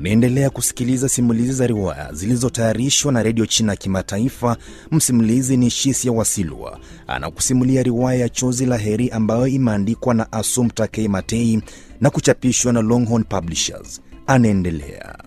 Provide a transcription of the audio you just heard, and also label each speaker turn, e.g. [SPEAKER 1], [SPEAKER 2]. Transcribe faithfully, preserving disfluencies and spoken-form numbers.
[SPEAKER 1] Unaendelea kusikiliza simulizi za riwaya zilizotayarishwa na Radio China Kimataifa. Msimulizi ni Shisia Wasilwa. Anakusimulia riwaya ya Chozi la Heri ambayo imeandikwa na Assumpta K. Matei na kuchapishwa na Longhorn Publishers. Anaendelea.